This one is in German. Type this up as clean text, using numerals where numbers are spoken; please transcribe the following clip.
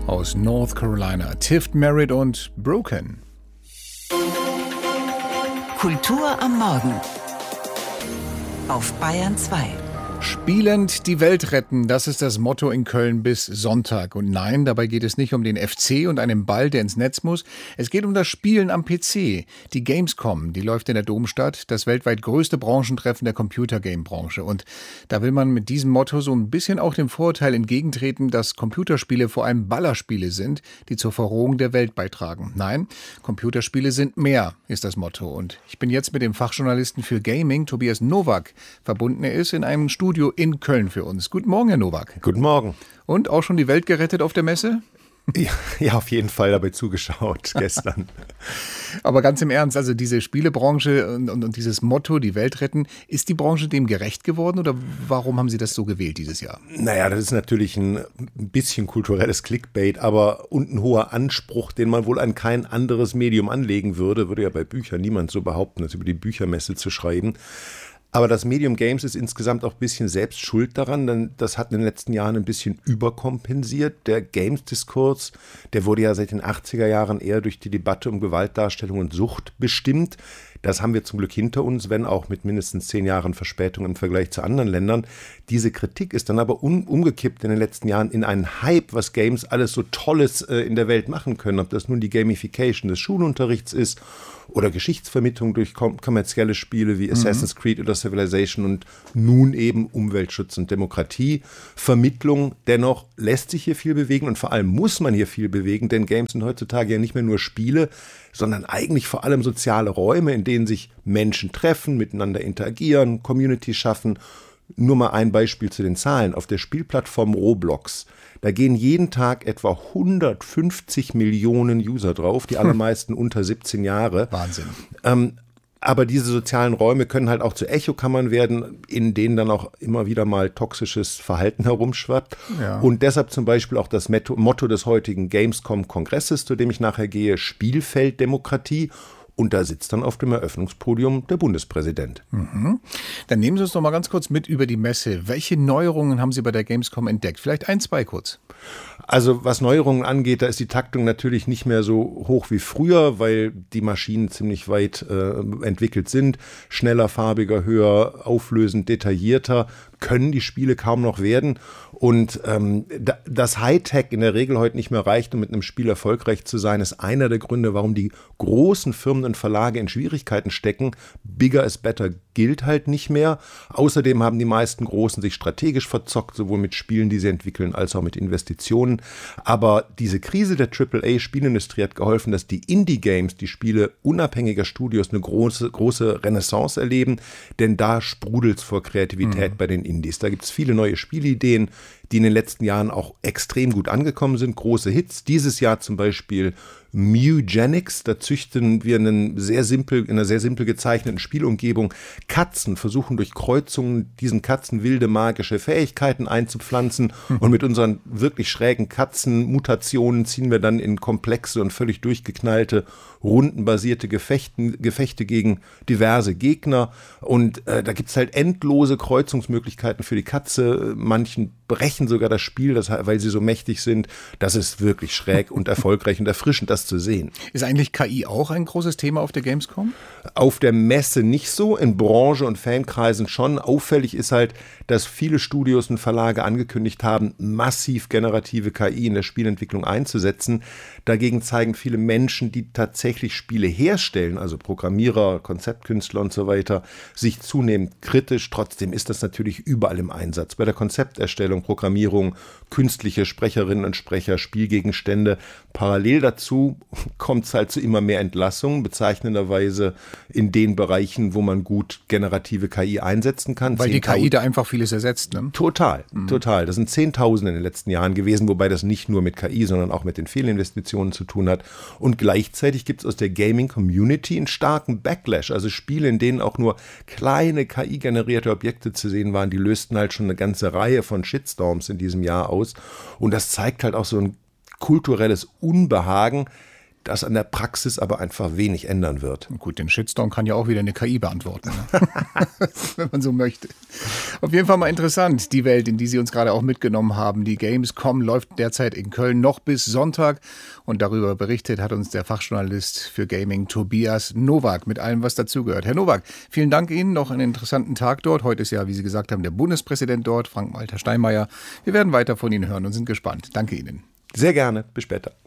aus North Carolina. Tift Merritt und Broken. Kultur am Morgen auf Bayern 2. Spielend die Welt retten, das ist das Motto in Köln bis Sonntag. Und nein, dabei geht es nicht um den FC und einen Ball, der ins Netz muss. Es geht um das Spielen am PC. Die Gamescom, die läuft in der Domstadt, das weltweit größte Branchentreffen der Computergame-Branche. Und da will man mit diesem Motto so ein bisschen auch dem Vorurteil entgegentreten, dass Computerspiele vor allem Ballerspiele sind, die zur Verrohung der Welt beitragen. Nein, Computerspiele sind mehr, ist das Motto. Und ich bin jetzt mit dem Fachjournalisten für Gaming, Tobias Nowak, verbunden. Er ist in einem Studio in Köln für uns. Guten Morgen, Herr Nowak. Guten Morgen. Und auch schon die Welt gerettet auf der Messe? Ja, auf jeden Fall dabei zugeschaut gestern. Aber ganz im Ernst, also diese Spielebranche und dieses Motto, die Welt retten, ist die Branche dem gerecht geworden oder warum haben Sie das so gewählt dieses Jahr? Naja, das ist natürlich ein bisschen kulturelles Clickbait, aber und ein hoher Anspruch, den man wohl an kein anderes Medium anlegen würde ja bei Büchern niemand so behaupten, das über die Büchermesse zu schreiben. Aber das Medium Games ist insgesamt auch ein bisschen selbst schuld daran, denn das hat in den letzten Jahren ein bisschen überkompensiert. Der Games-Diskurs, der wurde ja seit den 80er Jahren eher durch die Debatte um Gewaltdarstellung und Sucht bestimmt. Das haben wir zum Glück hinter uns, wenn auch mit mindestens 10 Jahren Verspätung im Vergleich zu anderen Ländern. Diese Kritik ist dann aber umgekippt in den letzten Jahren in einen Hype, was Games alles so Tolles in der Welt machen können. Ob das nun die Gamification des Schulunterrichts ist oder Geschichtsvermittlung durch kommerzielle Spiele wie Assassin's Creed oder Civilization und nun eben Umweltschutz und Demokratie. Vermittlung, dennoch lässt sich hier viel bewegen und vor allem muss man hier viel bewegen, denn Games sind heutzutage ja nicht mehr nur Spiele, sondern eigentlich vor allem soziale Räume, in denen sich Menschen treffen, miteinander interagieren, Community schaffen. Nur mal ein Beispiel zu den Zahlen. Auf der Spielplattform Roblox, da gehen jeden Tag etwa 150 Millionen User drauf, die allermeisten unter 17 Jahre. Wahnsinn. Aber diese sozialen Räume können halt auch zu Echokammern werden, in denen dann auch immer wieder mal toxisches Verhalten herumschwappt. Ja. Und deshalb zum Beispiel auch das Motto des heutigen Gamescom-Kongresses, zu dem ich nachher gehe, Spielfelddemokratie. Und da sitzt dann auf dem Eröffnungspodium der Bundespräsident. Mhm. Dann nehmen Sie uns doch mal ganz kurz mit über die Messe. Welche Neuerungen haben Sie bei der Gamescom entdeckt? Vielleicht 1, 2 kurz. Also was Neuerungen angeht, da ist die Taktung natürlich nicht mehr so hoch wie früher, weil die Maschinen ziemlich weit entwickelt sind. Schneller, farbiger, höher, auflösend, detaillierter können die Spiele kaum noch werden. Und das Hightech in der Regel heute nicht mehr reicht, um mit einem Spiel erfolgreich zu sein, ist einer der Gründe, warum die großen Firmen und Verlage in Schwierigkeiten stecken. Bigger is better gilt halt nicht mehr. Außerdem haben die meisten Großen sich strategisch verzockt, sowohl mit Spielen, die sie entwickeln, als auch mit Investitionen. Aber diese Krise der AAA-Spielindustrie hat geholfen, dass die Indie-Games, die Spiele unabhängiger Studios, eine große Renaissance erleben. Denn da sprudelt es vor Kreativität bei den Indies. Da gibt es viele neue Spielideen, die in den letzten Jahren auch extrem gut angekommen sind. Große Hits. Dieses Jahr zum Beispiel Mewgenics. Da züchten wir in einer sehr simpel gezeichneten Spielumgebung Katzen, versuchen durch Kreuzungen diesen Katzen wilde magische Fähigkeiten einzupflanzen. Und mit unseren wirklich schrägen Katzenmutationen ziehen wir dann in komplexe und völlig durchgeknallte, rundenbasierte Gefechte gegen diverse Gegner. Und da gibt es halt endlose Kreuzungsmöglichkeiten für die Katze. Manchen brechen sogar das Spiel, weil sie so mächtig sind. Das ist wirklich schräg und erfolgreich und erfrischend, das zu sehen. Ist eigentlich KI auch ein großes Thema auf der Gamescom? Auf der Messe nicht so, in Branche- und Fankreisen schon. Auffällig ist halt, dass viele Studios und Verlage angekündigt haben, massiv generative KI in der Spielentwicklung einzusetzen. Dagegen zeigen viele Menschen, die tatsächlich Spiele herstellen, also Programmierer, Konzeptkünstler und so weiter, sich zunehmend kritisch. Trotzdem ist das natürlich überall im Einsatz. Bei der Konzepterstellung, Programmierung, künstliche Sprecherinnen und Sprecher, Spielgegenstände. Parallel dazu kommt es halt zu immer mehr Entlassungen, bezeichnenderweise in den Bereichen, wo man gut generative KI einsetzen kann. Weil die KI da einfach vieles ersetzt, ne? Total. Das sind Zehntausende in den letzten Jahren gewesen, wobei das nicht nur mit KI, sondern auch mit den Fehlinvestitionen zu tun hat. Und gleichzeitig gibt es aus der Gaming-Community einen starken Backlash. Also Spiele, in denen auch nur kleine KI-generierte Objekte zu sehen waren, die lösten halt schon eine ganze Reihe von Shitstorms in diesem Jahr aus. Und das zeigt halt auch so ein kulturelles Unbehagen, das an der Praxis aber einfach wenig ändern wird. Gut, den Shitstorm kann ja auch wieder eine KI beantworten, ne? Wenn man so möchte. Auf jeden Fall mal interessant, die Welt, in die Sie uns gerade auch mitgenommen haben. Die Gamescom läuft derzeit in Köln noch bis Sonntag und darüber berichtet hat uns der Fachjournalist für Gaming Tobias Nowak mit allem, was dazugehört. Herr Nowak, vielen Dank Ihnen, noch einen interessanten Tag dort. Heute ist ja, wie Sie gesagt haben, der Bundespräsident dort, Frank-Walter Steinmeier. Wir werden weiter von Ihnen hören und sind gespannt. Danke Ihnen. Sehr gerne, bis später.